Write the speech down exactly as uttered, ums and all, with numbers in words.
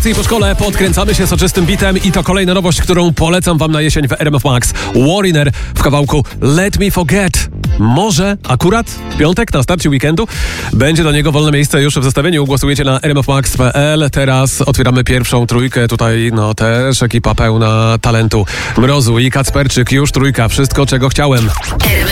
pracy i po szkole podkręcamy się soczystym bitem i to kolejna nowość, którą polecam wam na jesień w R M F Max. Wariner w kawałku Let Me Forget. Może akurat w piątek na starcie weekendu będzie do niego wolne miejsce już w zestawieniu. Głosujecie na r m f max kropka p l. Teraz otwieramy pierwszą trójkę. Tutaj no też ekipa pełna talentu. Mrozu i Kacperczyk, już trójka. Wszystko, czego chciałem. R M